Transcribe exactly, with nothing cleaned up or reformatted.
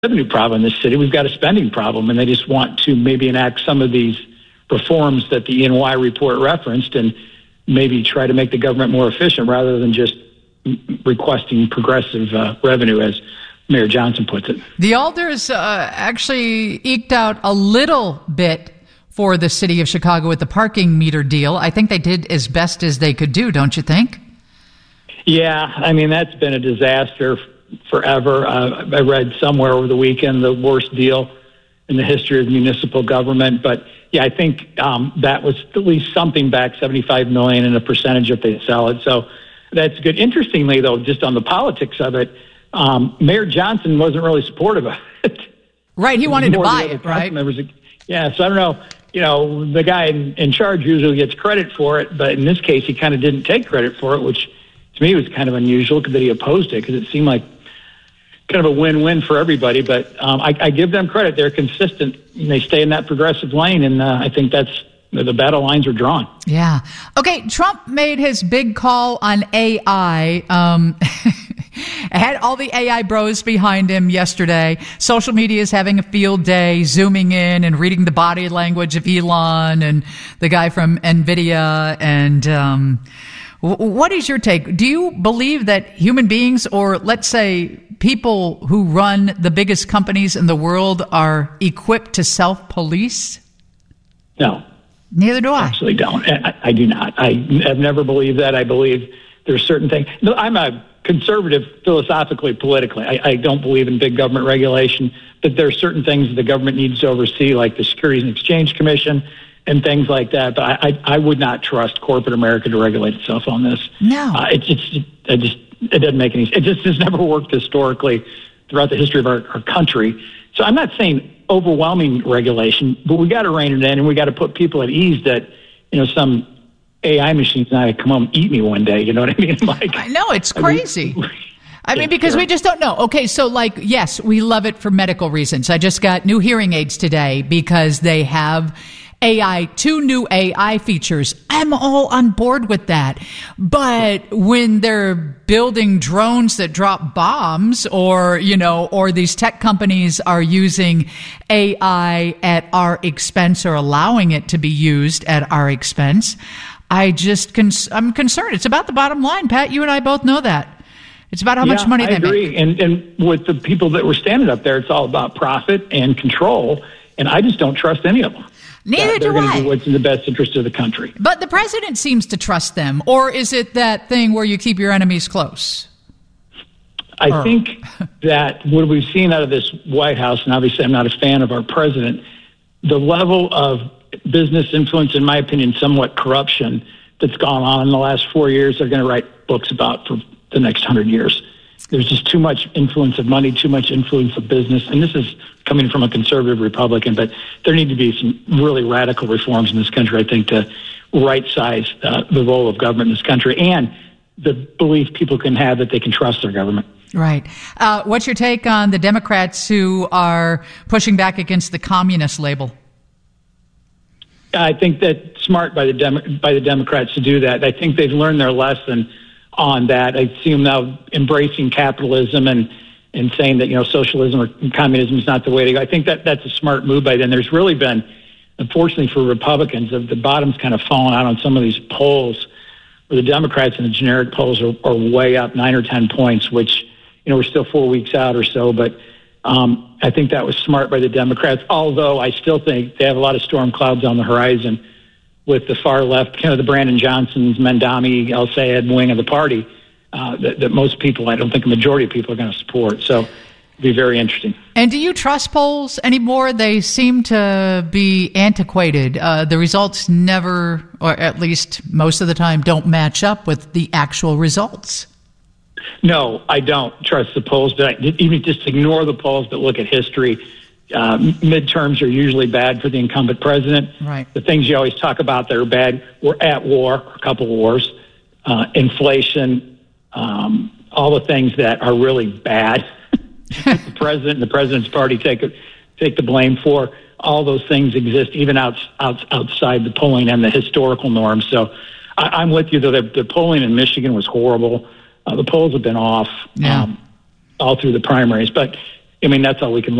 revenue problem in this city. We've got a spending problem, and they just want to maybe enact some of these reforms that the E and Y report referenced and maybe try to make the government more efficient rather than just requesting progressive uh, revenue, as Mayor Johnson puts it. The alders uh, actually eked out a little bit for the city of Chicago with the parking meter deal. I think they did as best as they could do, don't you think? Yeah, I mean, that's been a disaster forever. Uh, I read somewhere over the weekend the worst deal in the history of municipal government. But, yeah, I think um, that was at least something back, seventy-five million dollars and a percentage if they sell it. So that's good. Interestingly, though, just on the politics of it, um, Mayor Johnson wasn't really supportive of it. Right, he wanted to buy it, right? Members. Yeah, so I don't know. You know, the guy in, in charge usually gets credit for it, but in this case, he kind of didn't take credit for it, which to me was kind of unusual that he opposed it, because it seemed like kind of a win-win for everybody. But um, I, I give them credit. They're consistent, and they stay in that progressive lane, and uh, I think that's the battle lines are drawn. Yeah. Okay, Trump made his big call on A I. Um, had all the A I bros behind him yesterday. Social media is having a field day, zooming in and reading the body language of Elon and the guy from NVIDIA. And um, w- what is your take? Do you believe that human beings, or let's say people who run the biggest companies in the world, are equipped to self-police? No. Neither do I. Actually don't. I, I do not. I have never believed that. I believe there's certain things. No, I'm a conservative philosophically, politically. I, I don't believe in big government regulation, but there are certain things that the government needs to oversee, like the Securities and Exchange Commission and things like that. But I, I, I would not trust corporate America to regulate itself on this. No. Uh, it's it's it just it doesn't make any sense. It just has never worked historically throughout the history of our, our country. So I'm not saying overwhelming regulation, but we got to rein it in, and we got to put people at ease that, you know, some A I machine's not going to come home and eat me one day. You know what I mean? Like, I know, it's crazy. I mean, I mean, because sure. we just don't know. Okay, so like, yes, we love it for medical reasons. I just got new hearing aids today because they have A I, two new A I features. I'm all on board with that. But when they're building drones that drop bombs, or, you know, or these tech companies are using A I at our expense or allowing it to be used at our expense, I just, cons- I'm concerned. It's about the bottom line, Pat. You and I both know that. It's about how yeah, much money I they agree. make. And, and with the people that were standing up there, it's all about profit and control. And I just don't trust any of them. Neither do I. They're going to do what's in the best interest of the country. But the president seems to trust them. Or is it that thing where you keep your enemies close? I or. think that what we've seen out of this White House, and obviously I'm not a fan of our president, the level of business influence, in my opinion, somewhat corruption that's gone on in the last four years, they're going to write books about for the next hundred years. There's just too much influence of money, too much influence of business. And this is coming from a conservative Republican, but there need to be some really radical reforms in this country, I think, to right-size uh, the role of government in this country and the belief people can have that they can trust their government. Right. Uh, what's your take on the Democrats who are pushing back against the communist label? I think that's smart by the Dem- by the Democrats to do that. I think they've learned their lesson on that. I see them now embracing capitalism and, and saying that, you know, socialism or communism is not the way to go. I think that that's a smart move by them. There's really been, unfortunately for Republicans, the, the bottom's kind of fallen out on some of these polls where the Democrats in the generic polls are, are way up nine or ten points, which, you know, we're still four weeks out or so. But um, I think that was smart by the Democrats, although I still think they have a lot of storm clouds on the horizon with the far left, kind of the Brandon Johnsons, Mandami, El Sayed wing of the party, uh, that, that most people, I don't think a majority of people are going to support. So it'll be very interesting. And do you trust polls anymore? They seem to be antiquated. Uh, the results never, or at least most of the time, don't match up with the actual results. No, I don't trust the polls, but I, even just ignore the polls, but look at history. Uh, midterms are usually bad for the incumbent president. Right. The things you always talk about that are bad, we're at war, a couple of wars, uh, inflation, um, all the things that are really bad. The president and the president's party take it, take the blame for. All those things exist even out, out, outside the polling and the historical norms. So I, I'm with you, though. The, the polling in Michigan was horrible. Uh, the polls have been off yeah. um, all through the primaries. But I mean, that's all we can